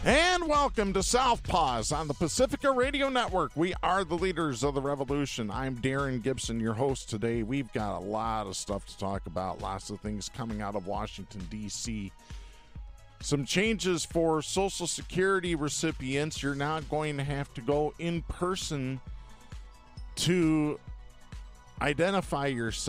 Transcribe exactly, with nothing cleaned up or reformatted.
And welcome to Southpaws on the Pacifica Radio Network. We are the leaders of the revolution. I'm Darren Gibson, your host today. We've got a lot of stuff to talk about, lots of things coming out of Washington, D C Some changes for Social Security recipients. You're now going to have to go in person to identify yourself.